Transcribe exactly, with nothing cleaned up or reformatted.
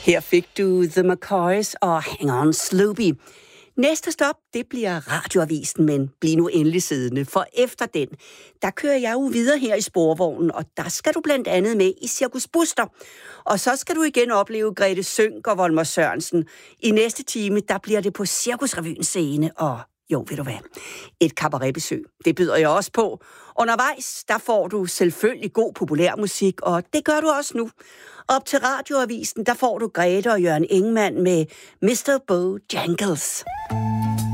Her fik du The McCoys og Hang On Sloopy. Næste stop, det bliver Radioavisen, men bliv nu endelig siddende, for efter den, der kører jeg jo videre her i sporvognen, og der skal du blandt andet med i Cirkus Buster. Og så skal du igen opleve Grete Sønck og Volmer Sørensen. I næste time, der bliver det på Cirkusrevyens scene, og jo, ved du hvad, et cabaretbesøg. Det byder jeg også på. Undervejs, der får du selvfølgelig god populærmusik, og det gør du også nu. Op til Radioavisen, der får du Grete og Jørgen Ingmann med mister Bojangles.